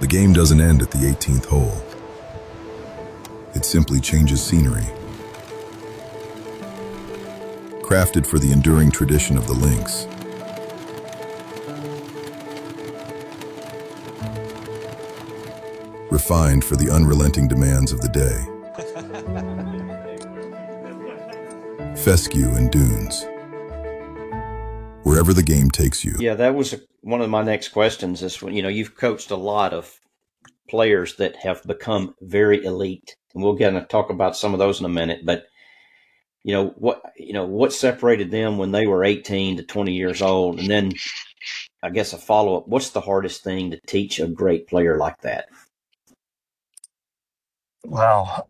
The game doesn't end at the 18th hole. It simply changes scenery. Crafted for the enduring tradition of the links. Refined for the unrelenting demands of the day. Fescue and Dunes. Wherever the game takes you. Yeah, that was one of my next questions is, you've coached a lot of players that have become very elite, and we'll get to talk about some of those in a minute, but what separated them when they were 18 to 20 years old? And then I guess a follow-up, what's the hardest thing to teach a great player like that? Wow.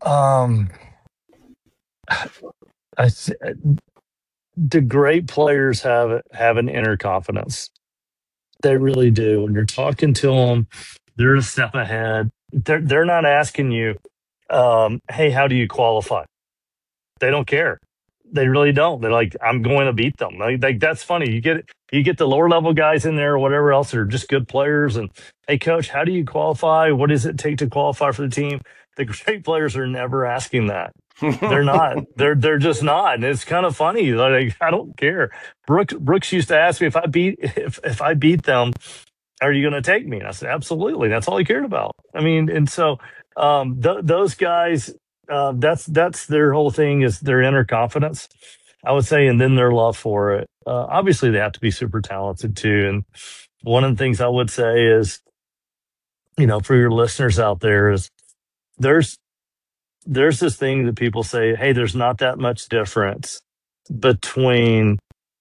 The great players have an inner confidence. They really do. When you're talking to them, they're a step ahead. They're not asking you, "Hey, how do you qualify?" They don't care. They really don't. They're like, "I'm going to beat them." Like that's funny. You get the lower level guys in there or whatever else that are just good players. And hey, coach, how do you qualify? What does it take to qualify for the team? The great players are never asking that. They're not. They're just not. And it's kind of funny. Like I don't care. Brooks used to ask me if I beat them, are you going to take me? And I said, absolutely. That's all he cared about. I mean, and so those guys, that's their whole thing is their inner confidence, I would say, and then their love for it. Obviously, they have to be super talented too. And one of the things I would say is, for your listeners out there, is there's this thing that people say, hey, there's not that much difference between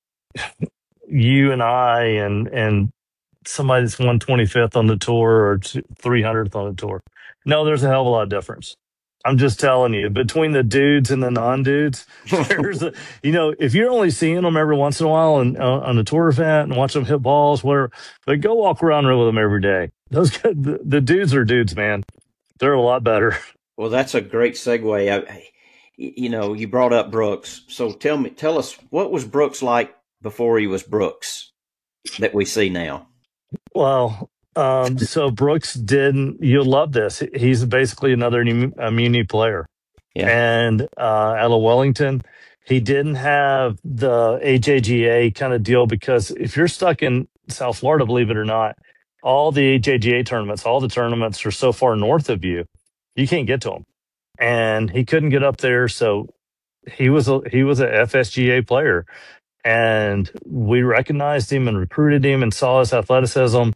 you and I and somebody that's 125th on the tour or 300th on the tour. No, there's a hell of a lot of difference. I'm just telling you, between the dudes and the non-dudes, there's if you're only seeing them every once in a while and on a tour event and watch them hit balls, whatever, but go walk around with them every day. The dudes are dudes, man. They're a lot better. Well, that's a great segue. You brought up Brooks. So tell us, what was Brooks like before he was Brooks that we see now? Well, so Brooks didn't. You'll love this. He's basically another Muni player, Yeah. And out of Wellington, he didn't have the AJGA kind of deal because if you're stuck in South Florida, believe it or not, all the AJGA tournaments, all the tournaments are so far north of you, you can't get to them. And he couldn't get up there, so he was a FSGA player. And we recognized him and recruited him and saw his athleticism.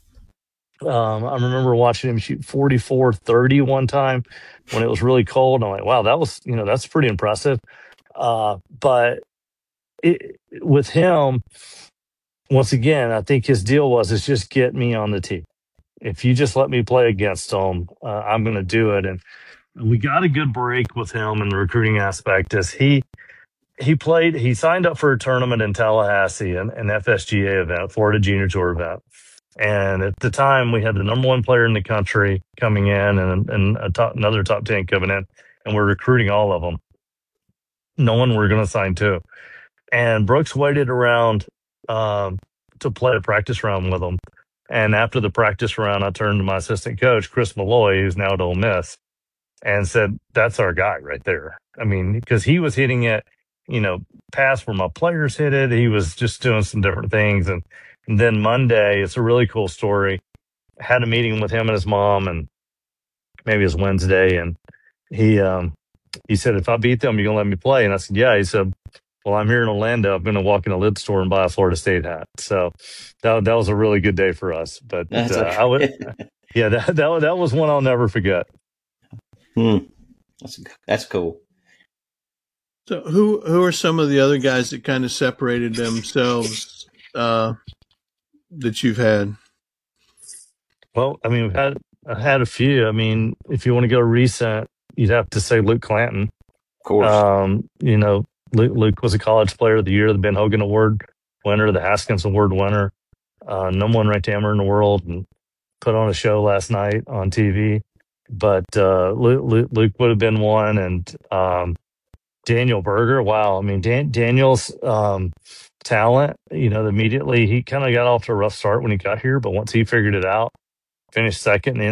I remember watching him shoot 44-30 one time when it was really cold. I'm like, wow, that's pretty impressive. But with him, once again, I think his deal is just get me on the tee. If you just let me play against him, I'm going to do it. And we got a good break with him in the recruiting aspect as he signed up for a tournament in Tallahassee, an FSGA event, Florida Junior Tour event. And at the time, we had the number one player in the country coming in and another top 10 coming in, and we're recruiting all of them. No one we're going to sign to. And Brooks waited around to play a practice round with them. And after the practice round, I turned to my assistant coach, Chris Malloy, who's now at Ole Miss, and said, that's our guy right there. I mean, because he was hitting it, past where my players hit it. He was just doing some different things. And then Monday, it's a really cool story. I had a meeting with him and his mom, and maybe it was Wednesday. And he said, if I beat them, you're going to let me play? And I said, yeah. He said, well, I'm here in Orlando. I'm going to walk in a lid store and buy a Florida State hat. So that was a really good day for us. But that was one I'll never forget. That's cool. So who are some of the other guys that kind of separated themselves that you've had? Well, I mean, I've had a few. I mean, if you want to go recent, you'd have to say Luke Clanton. Of course. Luke was a college player of the year, the Ben Hogan Award winner, the Haskins Award winner, number one ranked amateur in the world, and put on a show last night on TV. But Luke would have been one, and Daniel Berger. Wow, I mean Daniel's talent. Immediately he kind of got off to a rough start when he got here, but once he figured it out, finished second in the